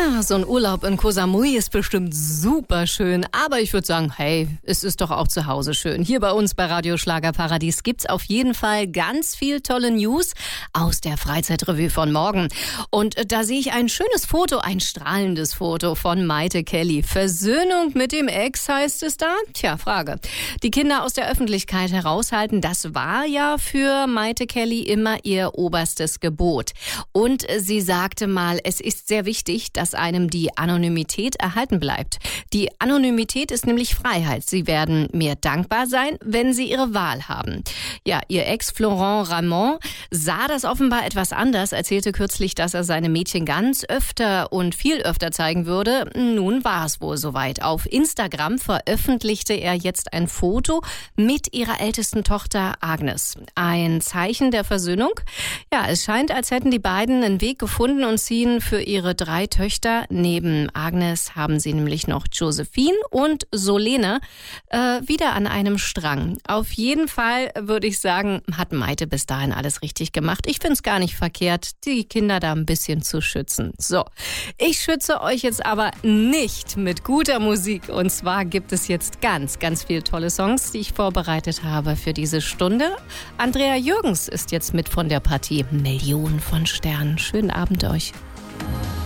Ja, so ein Urlaub in Koh Samui ist bestimmt super schön. Aber ich würde sagen, hey, es ist doch auch zu Hause schön. Hier bei uns bei Radio Schlagerparadies gibt's auf jeden Fall ganz viel tolle News aus der Freizeitrevue von morgen. Und da sehe ich ein schönes Foto, ein strahlendes Foto von Mayte Kelly. Versöhnung mit dem Ex heißt es da? Tja, Frage. Die Kinder aus der Öffentlichkeit heraushalten, das war ja für Mayte Kelly immer ihr oberstes Gebot. Und sie sagte mal, es ist sehr wichtig, dass einem die Anonymität erhalten bleibt. Die Anonymität ist nämlich Freiheit. Sie werden mir dankbar sein, wenn sie ihre Wahl haben. Ja, ihr Ex Florent Ramon sah das offenbar etwas anders, erzählte kürzlich, dass er seine Mädchen ganz öfter und viel öfter zeigen würde. Nun war es wohl soweit. Auf Instagram veröffentlichte er jetzt ein Foto mit ihrer ältesten Tochter Agnes. Ein Zeichen der Versöhnung? Ja, es scheint, als hätten die beiden einen Weg gefunden und ziehen für ihre 3 Töchter. Neben Agnes haben sie nämlich noch Josephine und Solene wieder an einem Strang. Auf jeden Fall würde ich sagen, hat Mayte bis dahin alles richtig gemacht. Ich finde es gar nicht verkehrt, die Kinder da ein bisschen zu schützen. So, ich schütze euch jetzt aber nicht mit guter Musik. Und zwar gibt es jetzt ganz, ganz viele tolle Songs, die ich vorbereitet habe für diese Stunde. Andrea Jürgens ist jetzt mit von der Partie Millionen von Sternen. Schönen Abend euch.